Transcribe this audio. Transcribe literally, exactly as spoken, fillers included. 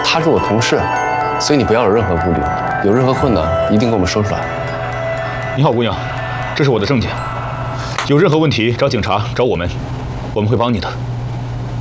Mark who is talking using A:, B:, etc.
A: 他是我同事，所以你不要有任何顾虑，有任何困难一定跟我们说出来。
B: 你好，姑娘，这是我的证件，有任何问题找警察找我们，我们会帮你的。